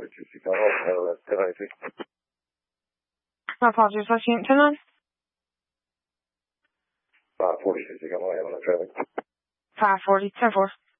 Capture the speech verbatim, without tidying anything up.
forty-two Seacon Road, ten ninety. My apologies, what's unit ten on? five forty-two Seacon Road, traffic. five forty, ten four.